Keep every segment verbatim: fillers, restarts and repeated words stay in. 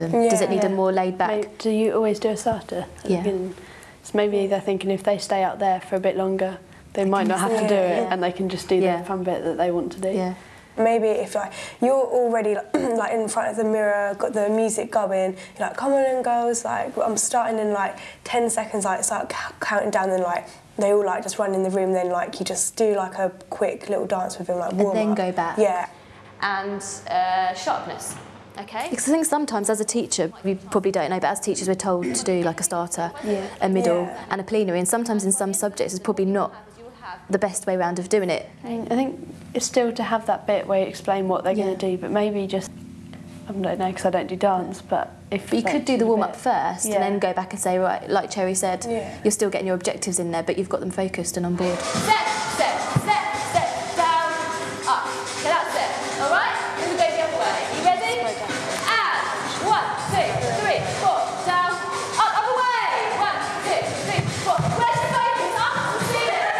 Yeah, Does it need yeah. a more laid back? Maybe, do you always do a starter at Yeah. the beginning? So maybe they're thinking if they stay out there for a bit longer, they might not have to do yeah, it, yeah. and they can just do Yeah. the fun bit that they want to do. Yeah. Maybe if like you're already like in front of the mirror, got the music going, you're like, come on in girls, like I'm starting in like ten seconds, like start c- counting down, then like they all like just run in the room, then like you just do like a quick little dance with them, like warm And then up. go back. Yeah. And uh, sharpness. Okay. Because I think sometimes as a teacher, we probably don't know, but as teachers we're told to do like a starter, Yeah. a middle Yeah. and a plenary, and sometimes in some subjects it's probably not the best way round of doing it. I think it's still to have that bit where you explain what they're Yeah. going to do, but maybe just, I don't know, because I don't do dance, but if... But you like, could do the a warm-up bit- first Yeah. and then go back and say, right, like Cherry said, Yeah. you're still getting your objectives in there, but you've got them focused and on board. Step, step, step, step, down, up. Okay, that's it. All right? Then we go the other way. You ready? And one, two, three, four, down, up, other way. One, two, three, four. Where's the focus? Up to the ceiling.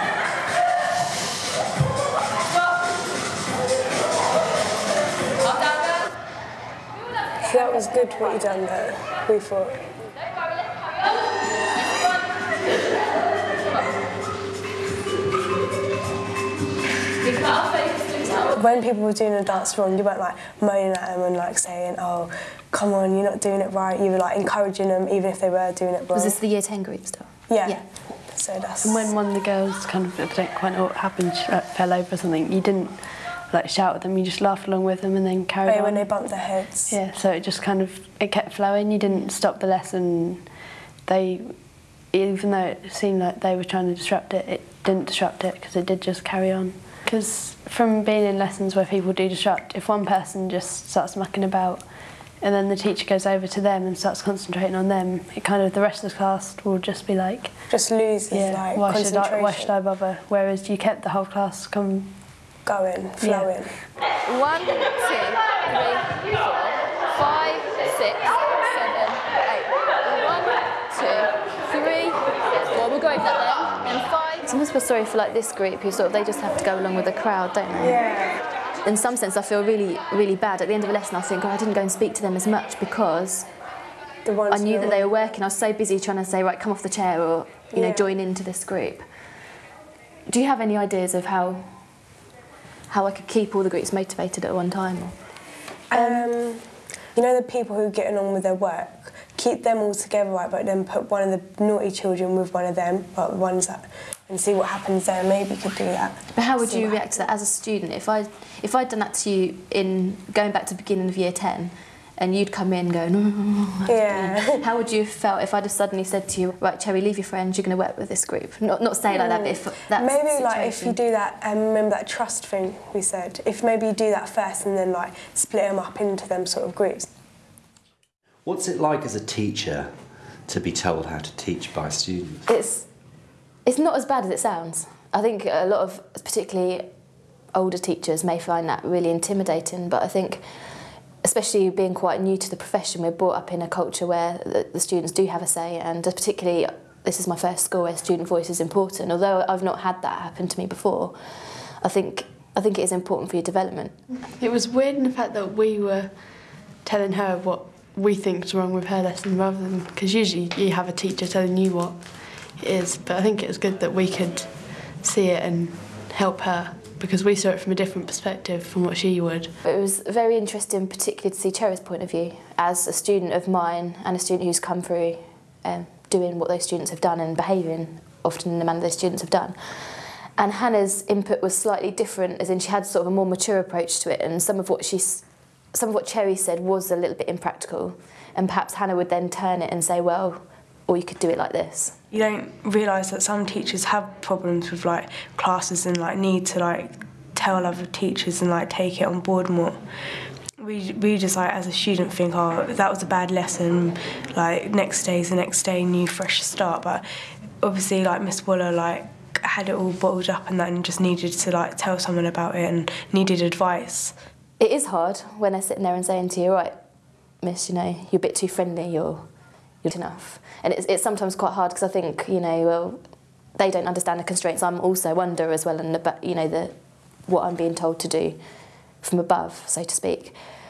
Stop. Up, down, down. So that was good what you done there, we thought. Don't worry, let's carry on. We cut our focus out. When people were doing a dance wrong, you weren't like moaning at them and like saying, oh, come on, you're not doing it right. You were like encouraging them even if they were doing it wrong. Was this the year ten group still? Yeah. Yeah. So that's... And when one of the girls kind of, I don't quite know what happened, she, like, fell over or something, you didn't like shout at them, you just laughed along with them and then carried Oh, on. when they bumped their heads. Yeah, so it just kind of, it kept flowing, you didn't stop the lesson. They, even though it seemed like they were trying to disrupt it, it didn't disrupt it because it did just carry on. Because from being in lessons where people do disrupt, if one person just starts mucking about and then the teacher goes over to them and starts concentrating on them, it kind of, the rest of the class will just be like, Just loses yeah, like why should concentration. I, why should I bother? Whereas you kept the whole class come. Going, flowing. One, two, three, four, five, six, seven, eight. One, two, three, four. We'll go over that then. And five. Sometimes I feel sorry for like this group who sort of, they just have to go along with the crowd, don't they? Yeah. In some sense I feel really, really bad. At the end of a lesson I think, oh, I didn't go and speak to them as much because The ones I knew who that they were working. I was so busy trying to say, right, come off the chair or, you know, Yeah. join into this group. Do you have any ideas of how how I could keep all the groups motivated at one time? Um, you know the people who are getting on with their work, keep them all together, right, but then put one of the naughty children with one of them, but the ones that, and see what happens there. Maybe you could do that. But how would See you what react to that as a student? If I if I'd done that to you in going back to the beginning of year ten, and you'd come in going, oh, Yeah. how would you have felt if I'd have suddenly said to you, right, Cherry, leave your friends, you're going to work with this group? Not not say it like that, but if that's Maybe the like if you situation. do that, um, remember that trust thing we said. If maybe you do that first and then like split them up into them sort of groups. What's it like as a teacher to be told how to teach by students? It's it's not as bad as it sounds. I think a lot of particularly older teachers may find that really intimidating, but I think especially being quite new to the profession, we're brought up in a culture where the, the students do have a say, and particularly this is my first school where student voice is important. Although I've not had that happen to me before, I think I think it is important for your development. It was weird in the fact that we were telling her what we think is wrong with her lesson rather than, because usually you have a teacher telling you what it is, but I think it was good that we could see it and help her because we saw it from a different perspective from what she would. It was very interesting, particularly to see Cherry's point of view as a student of mine and a student who's come through um, doing what those students have done and behaving often in the manner those students have done. And Hannah's input was slightly different, as in she had sort of a more mature approach to it, and some of what she's, some of what Cherry said was a little bit impractical, and perhaps Hannah would then turn it and say, well, or you could do it like this. You don't realise that some teachers have problems with like classes and like need to like tell other teachers and like take it on board more. We we just like as a student think, oh, that was a bad lesson. Like next day's the next day, new fresh start. But obviously, like Miss Waller, like had it all bottled up and that, and just needed to like tell someone about it and needed advice. It is hard when they're sitting there and saying to you, right, Miss, you know, you're a bit too friendly, you're you're enough. And it's, it's sometimes quite hard because I think, you know, well, they don't understand the constraints I'm also under as well, and the, you know, the what I'm being told to do from above, so to speak.